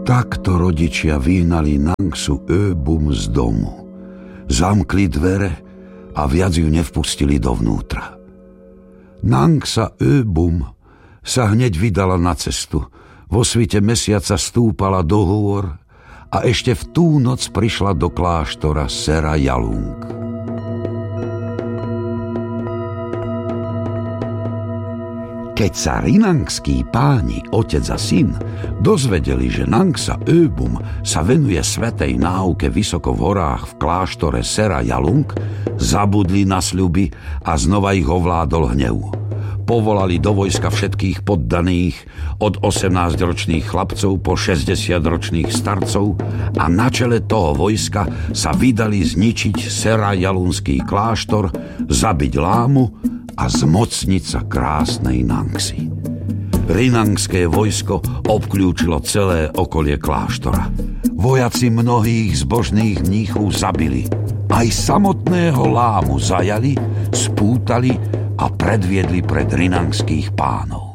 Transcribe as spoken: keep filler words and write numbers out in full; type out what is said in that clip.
Takto rodičia vyhnali Nangsu Öbum z domu. Zamkli dvere a viac ju nevpustili dovnútra. Nangsa Öbum sa hneď vydala na cestu. Vo svite mesiaca stúpala do hôr a ešte v tú noc prišla do kláštora Sera Jalung. Keď sa rinangskí páni, otec a syn, dozvedeli, že Nangsa Öbum sa venuje svätej náuke vysoko v horách v kláštore Sera Jalung, zabudli na sľuby a znova ich ovládol hnev. Povolali do vojska všetkých poddaných, od osemnásťročných chlapcov po šesťdesiatročných starcov, a na čele toho vojska sa vydali zničiť Sera Jalunský kláštor, zabiť lámu a zmocniť sa krásnej Nangsy. Rinangské vojsko obkľúčilo celé okolie kláštora. Vojaci mnohých zbožných mníchov zabili. Aj samotného lámu zajali, spútali a predviedli pred rinangských pánov.